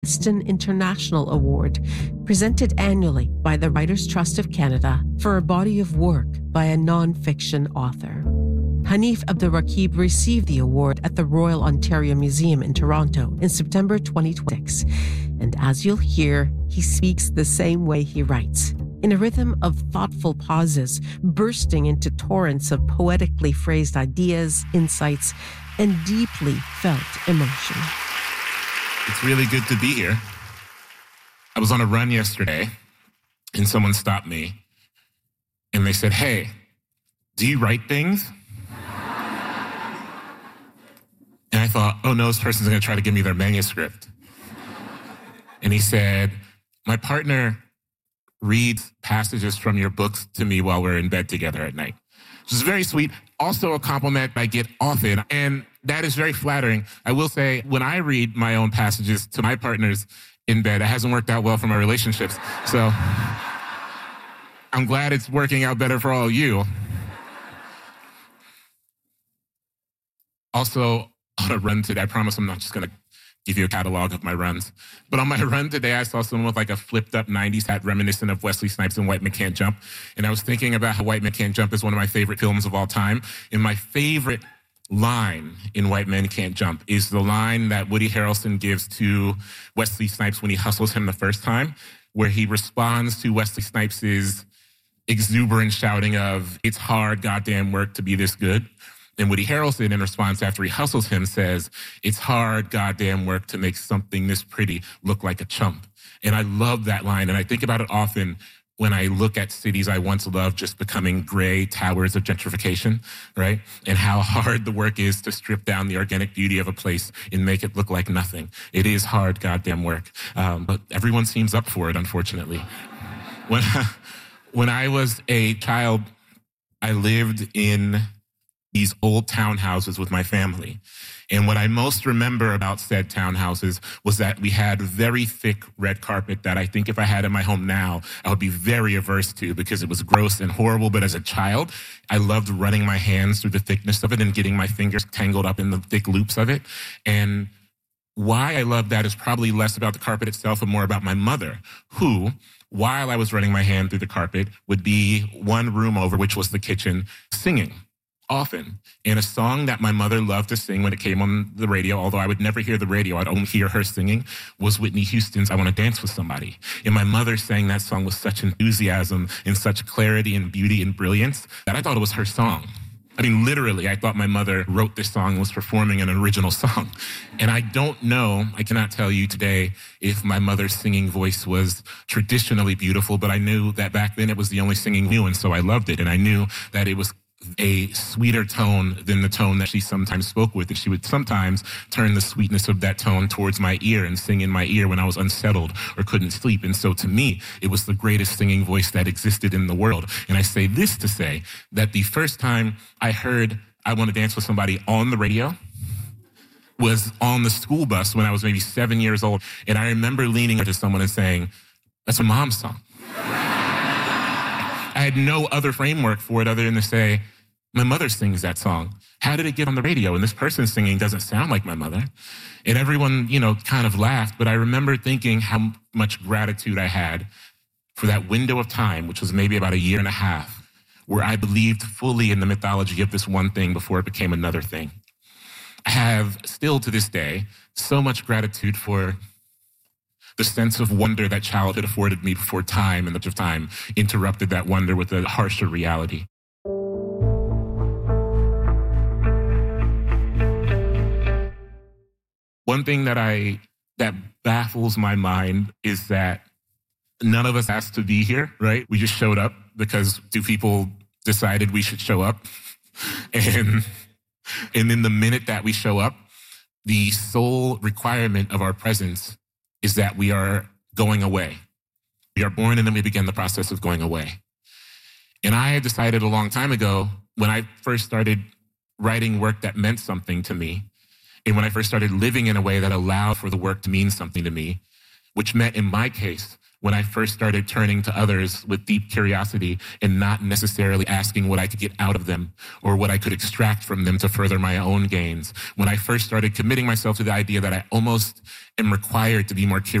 Weston International Award, presented annually by the Writers' Trust of Canada for a body of work by a non-fiction author. Hanif Abdurraqib received the award at the Royal Ontario Museum in Toronto in September 2026. And as you'll hear, he speaks the same way he writes, in a rhythm of thoughtful pauses, bursting into torrents of poetically phrased ideas, insights, and deeply felt emotion. It's really good to be here. I was on a run yesterday, and someone stopped me, and they said, "Hey, do you write things?" And I thought, oh no, this person's gonna try to give me their manuscript. And he said, "My partner reads passages from your books to me while we're in bed together at night." Which is very sweet. Also a compliment I get often, and that is very flattering. I will say, when I read my own passages to my partners in bed, it hasn't worked out well for my relationships. So I'm glad it's working out better for all of you. Also, on a run today, I promise I'm not just going to give you a catalog of my runs. But on my run today, I saw someone with like a flipped up 90s hat reminiscent of Wesley Snipes in White Men Can't Jump. And I was thinking about how White Men Can't Jump is one of my favorite films of all time. And my favorite line in White Men Can't Jump is the line that Woody Harrelson gives to Wesley Snipes when he hustles him the first time, where he responds to Wesley Snipes' exuberant shouting of, "It's hard goddamn work to be this good." And Woody Harrelson, in response after he hustles him, says, "It's hard goddamn work to make something this pretty look like a chump." And I love that line, and I think about it often when I look at cities I once loved just becoming gray towers of gentrification, right? And how hard the work is to strip down the organic beauty of a place and make it look like nothing. It is hard goddamn work, but everyone seems up for it, unfortunately. When I was a child, I lived in these old townhouses with my family. And what I most remember about said townhouses was that we had very thick red carpet that I think if I had in my home now, I would be very averse to because it was gross and horrible. But as a child, I loved running my hands through the thickness of it and getting my fingers tangled up in the thick loops of it. And why I love that is probably less about the carpet itself and more about my mother, who, while I was running my hand through the carpet, would be one room over, which was the kitchen, singing. Often. And a song that my mother loved to sing when it came on the radio, although I would never hear the radio, I'd only hear her singing, was Whitney Houston's "I Want to Dance with Somebody." And my mother sang that song with such enthusiasm and such clarity and beauty and brilliance that I thought it was her song. I mean, literally, I thought my mother wrote this song and was performing an original song. And I don't know, I cannot tell you today if my mother's singing voice was traditionally beautiful, but I knew that back then it was the only singing we knew, and so I loved it. And I knew that it was a sweeter tone than the tone that she sometimes spoke with. And she would sometimes turn the sweetness of that tone towards my ear and sing in my ear when I was unsettled or couldn't sleep. And so to me, it was the greatest singing voice that existed in the world. And I say this to say that the first time I heard "I Want to Dance with Somebody" on the radio was on the school bus when I was maybe 7 years old. And I remember leaning over to someone and saying, "That's a mom's song." I had no other framework for it other than to say, my mother sings that song. How did it get on the radio? And this person singing doesn't sound like my mother. And everyone, kind of laughed. But I remember thinking how much gratitude I had for that window of time, which was maybe about a year and a half, where I believed fully in the mythology of this one thing before it became another thing. I have still to this day so much gratitude for the sense of wonder that childhood afforded me before time and the of time interrupted that wonder with a harsher reality. One thing that baffles my mind is that none of us asked to be here, right? We just showed up because two people decided we should show up. And in the minute that we show up, the sole requirement of our presence is that we are going away. We are born and then we begin the process of going away. And I had decided a long time ago, when I first started writing work that meant something to me, and when I first started living in a way that allowed for the work to mean something to me, which meant in my case, when I first started turning to others with deep curiosity and not necessarily asking what I could get out of them or what I could extract from them to further my own gains. When I first started committing myself to the idea that I almost am required to be more curious